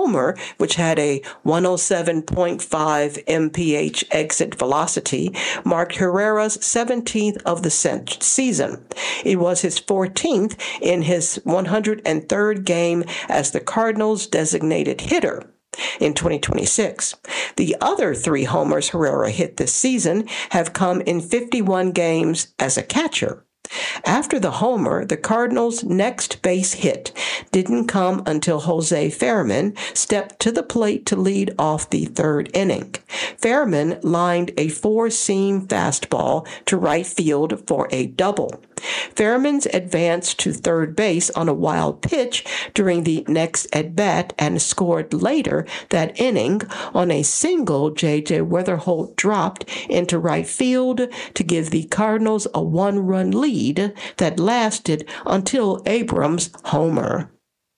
homer, which had a 107.5 mph exit velocity, marked Herrera's 17th of the season. It was his 14th in his 103rd game as the Cardinals' designated hitter. In 2026. The other 3 homers Herrera hit this season have come in 51 games as a catcher. After the homer, the Cardinals' next base hit didn't come until Jose Fairman stepped to the plate to lead off the 3rd inning. Fairman lined a 4-seam fastball to right field for a double. Fairman's advanced to third base on a wild pitch during the next at-bat and scored later that inning on a single J.J. Weatherholt dropped into right field to give the Cardinals a 1-run lead that lasted until Abrams' homer.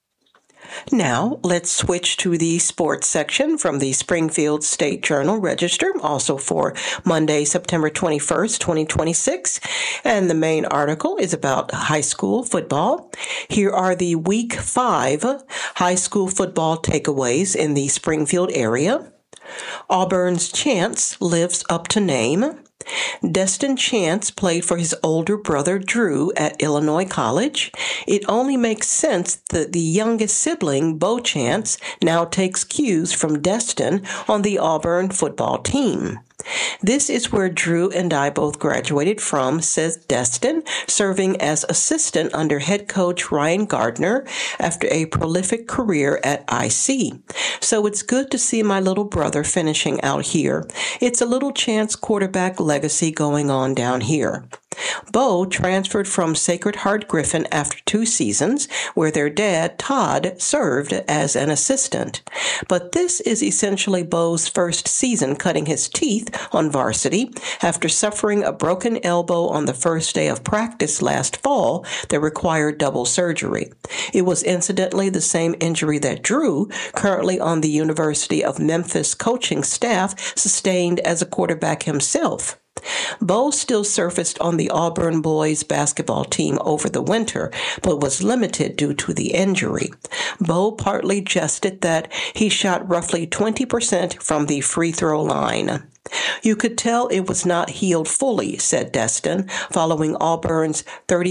Now, let's switch to the sports section from the Springfield State Journal-Register, also for Monday, September 21st, 2026. And the main article is about high school football. Here are the Week 5 high school football takeaways in the Springfield area. Auburn's Chance lives up to name. Destin Chance played for his older brother Drew at Illinois College. It only makes sense that the youngest sibling, Bo Chance, now takes cues from Destin on the Auburn football team. This is where Drew and I both graduated from, says Destin, serving as assistant under head coach Ryan Gardner after a prolific career at IC. So it's good to see my little brother finishing out here. It's a little Chance quarterback legacy going on down here. Bo transferred from Sacred Heart Griffin after 2 seasons, where their dad, Todd, served as an assistant. But this is essentially Bo's first season cutting his teeth on varsity after suffering a broken elbow on the first day of practice last fall that required double surgery. It was incidentally the same injury that Drew, currently on the University of Memphis coaching staff, sustained as a quarterback himself. Bo still surfaced on the Auburn boys basketball team over the winter, but was limited due to the injury. Bo partly jested that he shot roughly 20% from the free throw line. You could tell it was not healed fully, said Destin, following Auburn's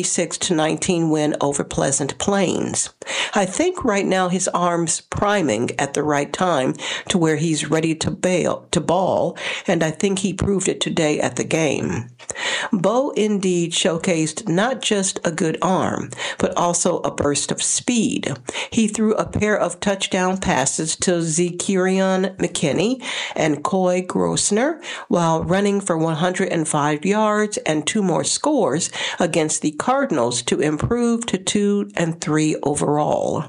36-19 win over Pleasant Plains. I think right now his arm's priming at the right time to where he's ready to ball, and I think he proved it today at the game. Bo indeed showcased not just a good arm, but also a burst of speed. He threw a pair of touchdown passes to Zekerion McKinney and Coy Grossner while running for 105 yards and 2 more scores against the Cardinals to improve to 2-3 overall.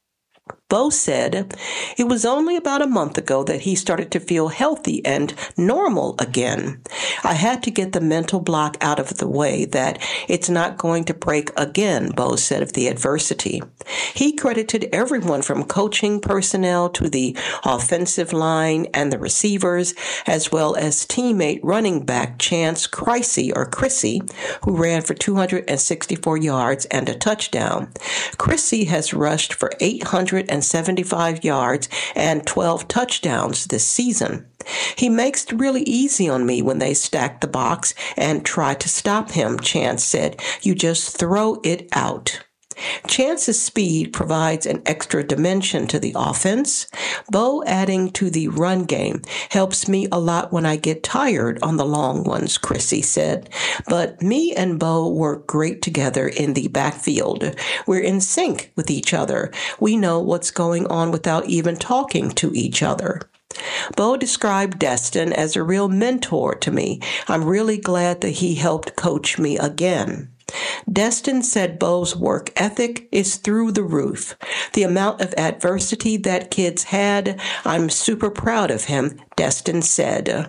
Bo said it was only about a month ago that he started to feel healthy and normal again. I had to get the mental block out of the way that it's not going to break again, Bo said of the adversity. He credited everyone from coaching personnel to the offensive line and the receivers, as well as teammate running back Chance Chrissy, who ran for 264 yards and a touchdown. Chrissy has rushed for 875 yards and 12 touchdowns this season. He makes it really easy on me when they stack the box and try to stop him, Chance said. You just throw it out. Chance's speed provides an extra dimension to the offense. Bo adding to the run game helps me a lot when I get tired on the long ones, Chrissy said. But me and Bo work great together in the backfield. We're in sync with each other. We know what's going on without even talking to each other. Bo described Destin as a real mentor to me. I'm really glad that he helped coach me again. Destin said Bo's work ethic is through the roof. The amount of adversity that kid's had, I'm super proud of him, Destin said.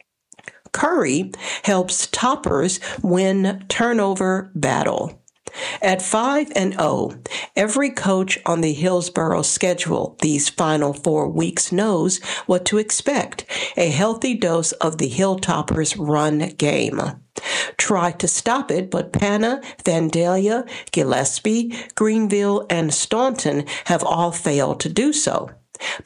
Curry helps toppers win turnover battle. At 5-0, every coach on the Hillsborough schedule these final 4 weeks knows what to expect, a healthy dose of the Hilltoppers run game. Try to stop it, but Pana, Vandalia, Gillespie, Greenville, and Staunton have all failed to do so.